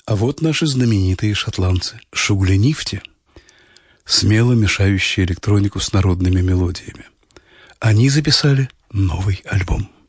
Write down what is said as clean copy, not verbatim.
А вот наши знаменитые шотландцы Шугли Нифти, смело мешающие электронику с народными мелодиями. Они записали новый альбом.